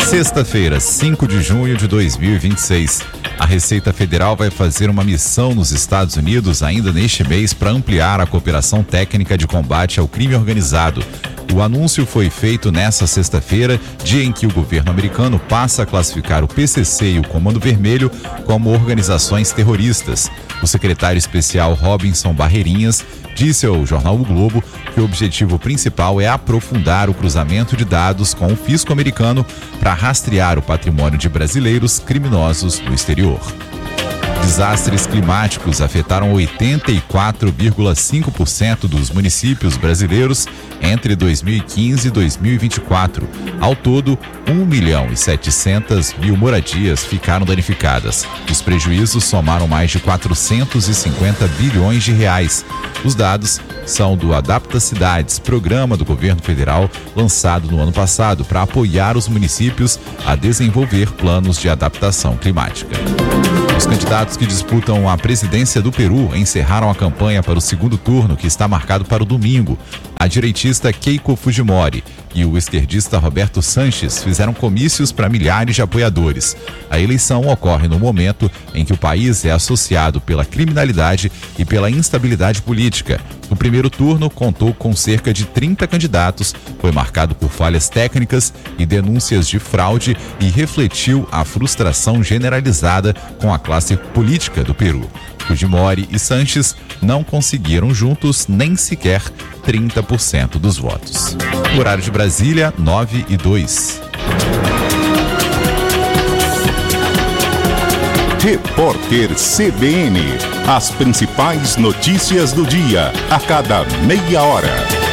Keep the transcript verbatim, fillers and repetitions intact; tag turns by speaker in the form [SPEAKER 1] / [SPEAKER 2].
[SPEAKER 1] Sexta-feira, cinco de junho de dois mil e vinte e seis. A Receita Federal vai fazer uma missão nos Estados Unidos ainda neste mês para ampliar a cooperação técnica de combate ao crime organizado. O anúncio foi feito nesta sexta-feira, dia em que o governo americano passa a classificar o P C C e o Comando Vermelho como organizações terroristas. O secretário especial Robinson Barreirinhas disse ao jornal O Globo que o objetivo principal é aprofundar o cruzamento de dados com o fisco americano para rastrear o patrimônio de brasileiros criminosos no exterior. Desastres climáticos afetaram oitenta e quatro vírgula cinco por cento dos municípios brasileiros entre dois mil e quinze e dois mil e vinte e quatro. Ao todo, um milhão e setecentas mil moradias ficaram danificadas. Os prejuízos somaram mais de quatrocentos e cinquenta bilhões de reais. Os dados são do Adapta Cidades, programa do governo federal lançado no ano passado para apoiar os municípios a desenvolver planos de adaptação climática. Os candidatos que disputam a presidência do Peru encerraram a campanha para o segundo turno, que está marcado para o domingo. A direitista Keiko Fujimori e o esquerdista Roberto Sanches fizeram comícios para milhares de apoiadores. A eleição ocorre no momento em que o país é associado pela criminalidade e pela instabilidade política. O primeiro turno contou com cerca de trinta candidatos, foi marcado por falhas técnicas e denúncias de fraude e refletiu a frustração generalizada com a classe política do Peru. Fujimori e Sanches não conseguiram juntos nem sequer trinta por cento dos votos. O horário de Brasília, nove e dois.
[SPEAKER 2] Repórter C B N. As principais notícias do dia, a cada meia hora.